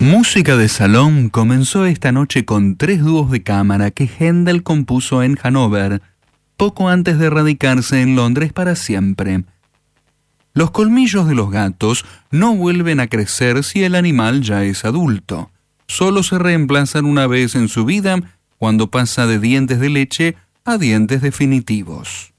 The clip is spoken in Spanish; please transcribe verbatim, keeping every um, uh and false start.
Música de salón comenzó esta noche con tres dúos de cámara que Händel compuso en Hannover, poco antes de radicarse en Londres para siempre. Los colmillos de los gatos no vuelven a crecer si el animal ya es adulto. Solo se reemplazan una vez en su vida cuando pasa de dientes de leche a dientes definitivos.